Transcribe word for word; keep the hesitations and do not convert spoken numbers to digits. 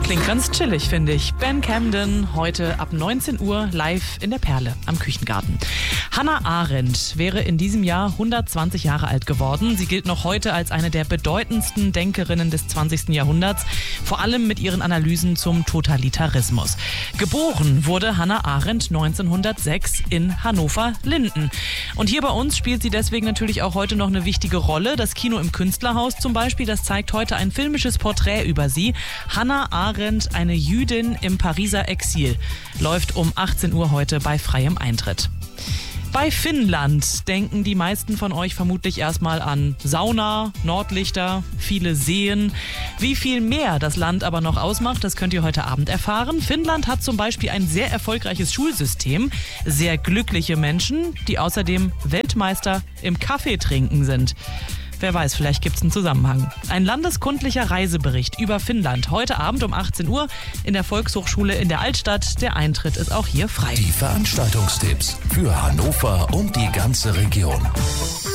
Klingt ganz chillig, finde ich. Ben Camden, heute ab neunzehn Uhr live in der Perle am Küchengarten. Hannah Arendt wäre in diesem Jahr hundertzwanzig Jahre alt geworden. Sie gilt noch heute als eine der bedeutendsten Denkerinnen des zwanzigsten Jahrhunderts, vor allem mit ihren Analysen zum Totalitarismus. Geboren wurde Hannah Arendt neunzehnhundertsechs in Hannover-Linden. Und hier bei uns spielt sie deswegen natürlich auch heute noch eine wichtige Rolle. Das Kino im Künstlerhaus zum Beispiel, das zeigt heute ein filmisches Porträt über sie. Hannah Arendt, eine Jüdin im Pariser Exil, läuft um achtzehn Uhr heute bei freiem Eintritt. Bei Finnland denken die meisten von euch vermutlich erstmal an Sauna, Nordlichter, viele Seen. Wie viel mehr das Land aber noch ausmacht, das könnt ihr heute Abend erfahren. Finnland hat zum Beispiel ein sehr erfolgreiches Schulsystem, sehr glückliche Menschen, die außerdem Weltmeister im Kaffeetrinken sind. Wer weiß, vielleicht gibt es einen Zusammenhang. Ein landeskundlicher Reisebericht über Finnland. Heute Abend um achtzehn Uhr in der Volkshochschule in der Altstadt. Der Eintritt ist auch hier frei. Die Veranstaltungstipps für Hannover und die ganze Region.